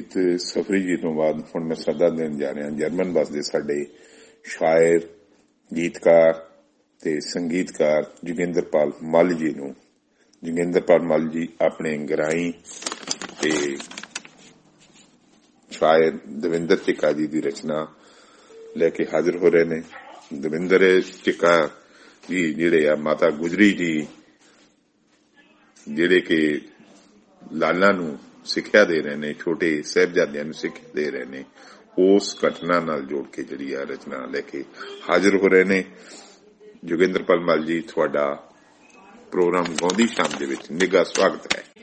ਗੀਤ ਸਫਰੀ ਜੀ ਤੋਂ ਬਾਅਦ ਹੁਣ ਮੈਂ ਸੱਦਾ ਦੇਣ ਜਾ ਰਿਹਾ ਜਰਮਨ ਵਸਦੇ ਸਾਡੇ ਸ਼ਾਇਰ, ਗੀਤਕਾਰ ਤੇ ਸੰਗੀਤਕਾਰ ਜੋਗਿੰਦਰਪਾਲ ਮੱਲ ਜੀ ਨੂੰ। ਜੋਗਿੰਦਰਪਾਲ ਮੱਲ ਜੀ ਆਪਣੇ ਗਰਾਈ ਤੇ ਸ਼ਾਇਰ ਦਵਿੰਦਰ ਚਿੱਕਾ ਜੀ ਦੀ ਰਚਨਾ ਲੈ ਕੇ ਹਾਜ਼ਰ ਹੋ ਰਹੇ ਨੇ। ਦਵਿੰਦਰ ਚਿੱਕਾ ਜੀ ਜਿਹੜੇ ਆ ਮਾਤਾ ਗੁਜਰੀ ਜੀ ਜਿਹੜੇ ਕਿ ਲਾਲਾਂ ਨੂੰ ਸਿੱਖਿਆ ਦੇ ਰਹੇ ਨੇ, ਛੋਟੇ ਸਾਹਿਬਜ਼ਾਦਿਆਂ ਨੂੰ ਸਿੱਖਿਆ ਦੇ ਰਹੇ ਨੇ, ਉਸ ਘਟਨਾ ਨਾਲ ਜੋੜ ਕੇ ਜਿਹੜੀ ਆ ਰਚਨਾ ਲੈ ਕੇ ਹਾਜ਼ਰ ਹੋ ਰਹੇ ਨੇ। ਜੋਗਿੰਦਰਪਾਲ ਮੱਲ ਜੀ, ਤੁਹਾਡਾ ਪ੍ਰੋਗਰਾਮ ਗਾਉਂਦੀ ਸ਼ਾਮ ਦੇ ਵਿੱਚ ਨਿੱਘਾ ਸਵਾਗਤ ਹੈ।